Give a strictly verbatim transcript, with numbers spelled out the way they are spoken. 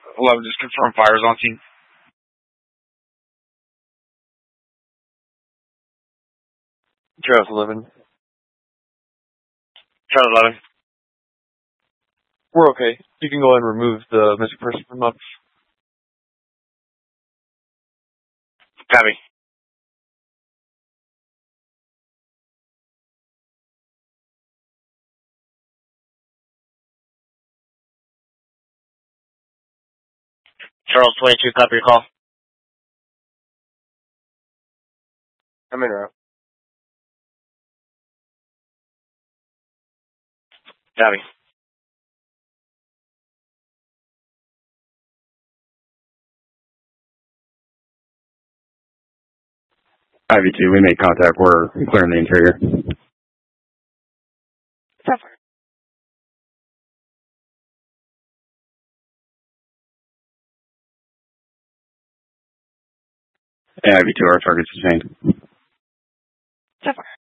eleven, just confirm fires on team. Trails eleven. Trails eleven. We're okay. You can go ahead and remove the missing person from up. Copy. Charles twenty-two, copy your call. I'm in route. Copy. I V two, we made contact. We're clearing the interior. Suffer. I V two, our target's sustained. Suffer.